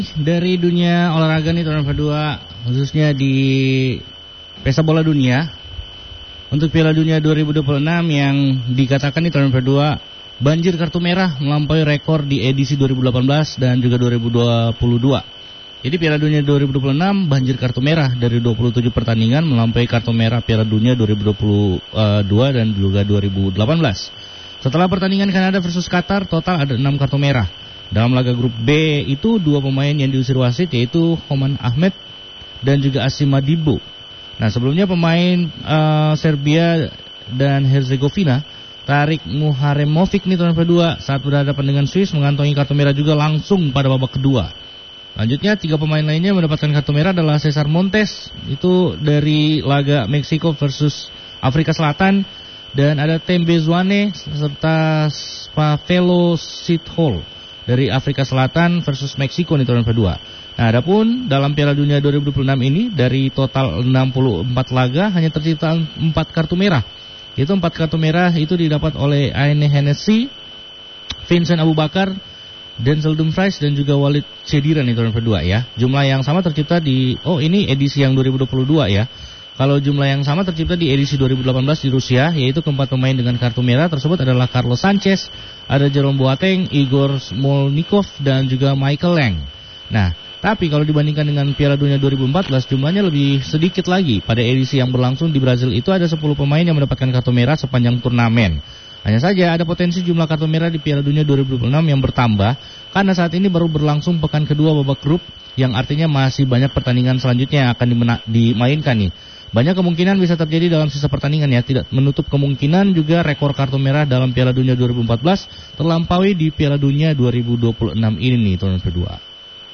Dari dunia olahraga nih tahun kedua, khususnya di pesta bola dunia. Untuk Piala Dunia 2026 yang dikatakan nih tahun kedua, banjir kartu merah melampaui rekor di edisi 2018 dan juga 2022. Jadi Piala Dunia 2026 banjir kartu merah dari 27 pertandingan melampaui kartu merah Piala Dunia 2022 dan juga 2018. Setelah pertandingan Kanada versus Qatar, total ada 6 kartu merah. Dalam laga grup B itu 2 pemain yang diusir wasit yaitu Homan Ahmed dan juga Asim Madibo. Nah sebelumnya pemain Serbia dan Herzegovina Tarik Muharemovic nih tahun kedua saat berhadapan dengan Swiss mengantongi kartu merah juga langsung pada babak kedua. Lanjutnya 3 pemain lainnya mendapatkan kartu merah adalah Cesar Montes itu dari laga Meksiko versus Afrika Selatan dan ada Tembe Zwane serta Pavelo Sithole dari Afrika Selatan versus Meksiko nih tahun kedua. Nah, adapun dalam Piala Dunia 2026 ini dari total 64 laga hanya tercipta 4 kartu merah. Itu 4 kartu merah itu didapat oleh Aine Hennessy, Vincent Aboubakar, Denzel Dumfries dan juga Walid Chedira nih tahun kedua ya. Jumlah yang sama tercipta di ini edisi yang 2022 ya. Kalau jumlah yang sama tercipta di edisi 2018 di Rusia, yaitu keempat pemain dengan kartu merah tersebut adalah Carlos Sanchez, ada Jerome Boateng, Igor Smolnikov, dan juga Michael Lang. Nah, tapi kalau dibandingkan dengan Piala Dunia 2014, jumlahnya lebih sedikit lagi. Pada edisi yang berlangsung di Brazil itu ada 10 pemain yang mendapatkan kartu merah sepanjang turnamen. Hanya saja ada potensi jumlah kartu merah di Piala Dunia 2026 yang bertambah, karena saat ini baru berlangsung pekan kedua babak grup, yang artinya masih banyak pertandingan selanjutnya yang akan dimainkan nih. Banyak kemungkinan bisa terjadi dalam sisa pertandingan ya. Tidak menutup kemungkinan juga rekor kartu merah dalam Piala Dunia 2014 terlampaui di Piala Dunia 2026 ini nih tahun kedua.